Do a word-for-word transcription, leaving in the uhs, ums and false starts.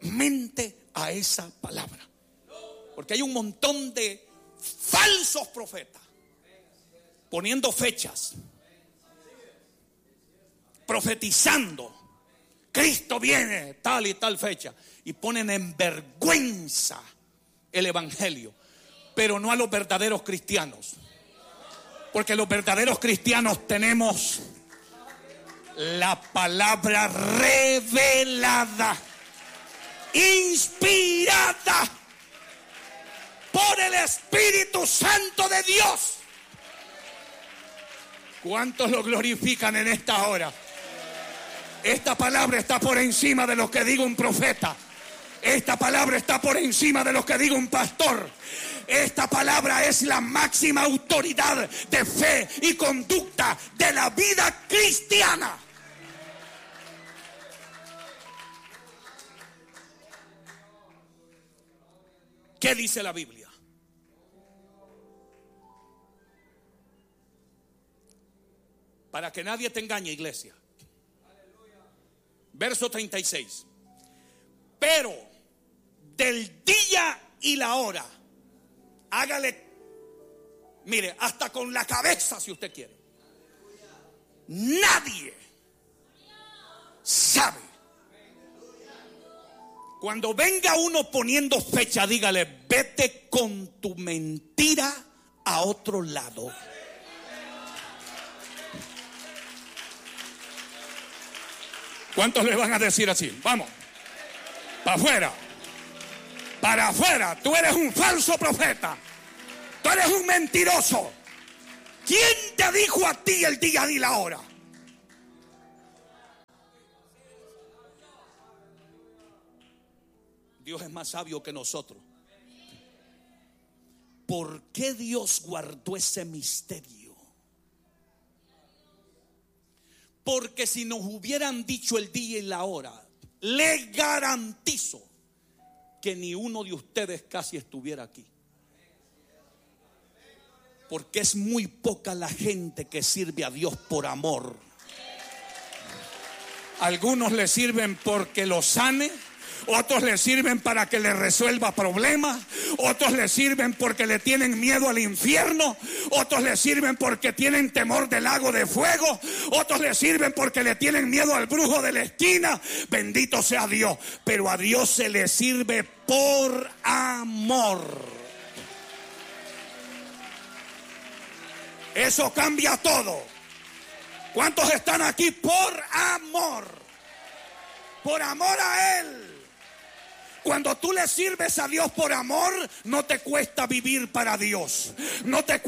mente a esa palabra. Porque hay un montón de falsos profetas poniendo fechas, profetizando, Cristo viene tal y tal fecha, y ponen en vergüenza el evangelio, pero no a los verdaderos cristianos. Porque los verdaderos cristianos tenemos la palabra revelada, inspirada por el Espíritu Santo de Dios. ¿Cuántos lo glorifican en esta hora? Esta palabra está por encima de lo que diga un profeta. Esta palabra está por encima de lo que diga un pastor. Esta palabra es la máxima autoridad de fe y conducta de la vida cristiana. ¿Qué dice la Biblia? Para que nadie te engañe, iglesia. Verso treinta y seis. Pero del día y la hora, hágale, mire, hasta con la cabeza si usted quiere. Nadie sabe. Cuando venga uno poniendo fecha, dígale, vete con tu mentira a otro lado. ¿Cuántos le van a decir así? Vamos, para afuera, para afuera. Tú eres un falso profeta, tú eres un mentiroso. ¿Quién te dijo a ti el día y la hora? Dios es más sabio que nosotros. ¿Por qué Dios guardó ese misterio? Porque si nos hubieran dicho el día y la hora, le garantizo que ni uno de ustedes casi estuviera aquí. Porque es muy poca la gente que sirve a Dios por amor. Algunos le sirven porque lo sane, otros le sirven para que le resuelva problemas, otros le sirven porque le tienen miedo al infierno, otros le sirven porque tienen temor del lago de fuego, otros le sirven porque le tienen miedo al brujo de la esquina. Bendito sea Dios, pero a Dios se le sirve por amor. Eso cambia todo. ¿Cuántos están aquí por amor? Por amor a Él. Cuando tú le sirves a Dios por amor, no te cuesta vivir para Dios. No te